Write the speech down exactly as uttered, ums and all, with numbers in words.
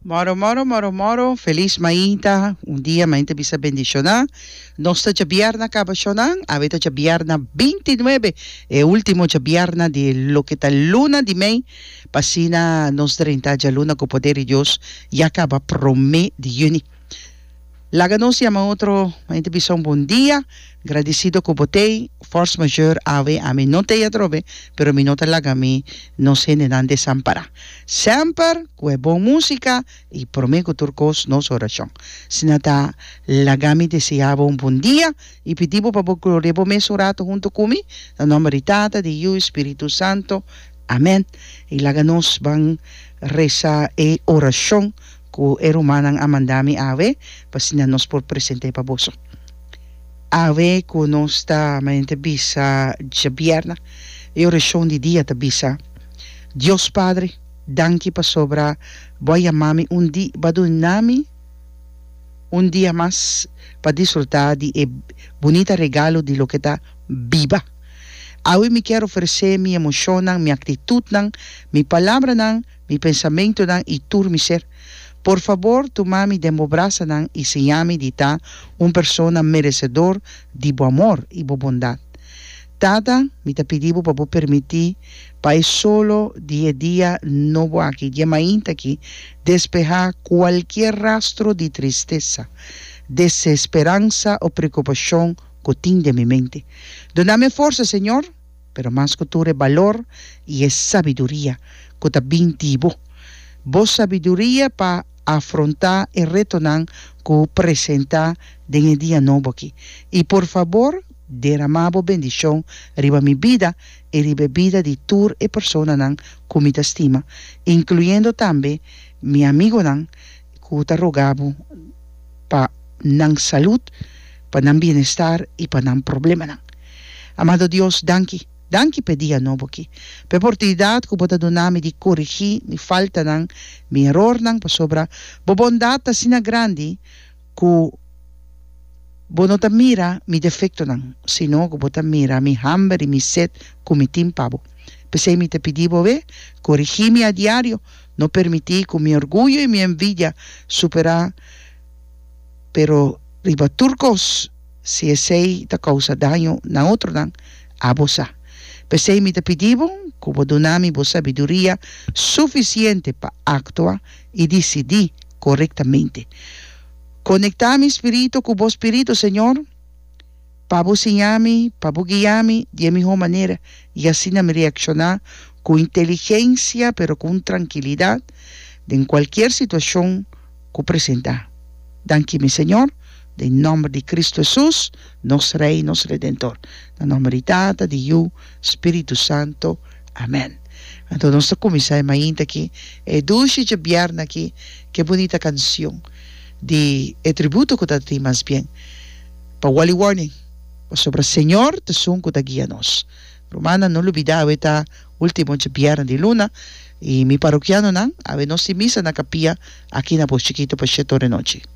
Moro, moro, moro, moro. Feliz maita. Un día maita bisa bendicionar. Nossa vierna acaba chonan. Aveta vierna veintinueve. E último vierna de lo que tal luna de mei. Pasina nos treinta ya luna con poder de Dios. Y acaba prome de juni. La ganosia ma otro maita bisa un buen día. Agradecido con botei. Force majeure ave. A mi nota ya trove. Pero mi nota la gami. No se nenan desampara. Sempre, com boa música e prometo turcos nos oração. Sinata lagami desejava um bom dia e pedimos para o glória mês orado junto comigo, na nome de Tata, de Deus, Espírito Santo. Amém. E laganos vão rezar e oração com o hermano Amandami Ave, para nos por presente para vós. Ave com nós está mente bisa de vierna e oração de dia de bisa. Deus Padre, danke pa sobra voy a mami un día badunami un día más para disfrutar de e bonita regalo de lo que está viva. Hoy me quiero ofrecer mi emoción, mi actitud, mi palabra, mi pensamiento y tu mi ser. Por favor, tu mami demobraza y se llame de ta una persona merecedor de bu amor y bu bondad. Tata, mi te pedivo para permitir para solo día a día no voy aquí, ya mainta aquí, despejar cualquier rastro de tristeza, desesperanza o preocupación que tiene de mi mente. Dóname fuerza, Señor, pero más que tu valor y es sabiduría que también tivo. Vos sabiduría para afrontar el reto que presenta en el día nuevo aquí. Y por favor, derramavo bendición riba mi vida y riba vida de tu e persona nan que te estima, incluyendo también mi amigo nan que te rogavo para nan salud, para nan bienestar y para nan problema nan. Amado Dios, danke, danke per dia nuevo aquí, per oportunidad que pueda donarme de corregir mi falta nan, mi error nan, pa sobra, bo bondad sina grande que Bo no te mira mi defecto nan, sino que bo te mira mi hambre y mi sed con mi timpavo. Pese mi te pedivo ve, corregime a diario, no permití que mi orgullo y mi envidia superar, pero riba turcos, si ese te causa daño na otro nan, abosa. Pese mi te pedivo, que bo donami bo sabiduría suficiente para actuar y decidir correctamente. Conectar mi espíritu con vos espíritu, Señor, para vos enseñarme, para vos guiarme de mejor manera y así me reaccionar con inteligencia, pero con tranquilidad en cualquier situación que presenta. Danke, mi Señor, en nombre de Cristo Jesús, nos Rey, nos Redentor. En nombre de Tata, de Dios, Espíritu Santo. Amén. Entonces, nuestra comisaria mainta aquí, é dulce de vierna aquí, qué bonita canción. De el tributo que te más bien para Wally Warning sobre el Señor te son que te guía nos Romana no lo olvidaba esta último viernes de luna y mi parroquiano nan a ver no se misa na capilla aquí na Pochiquito para noche.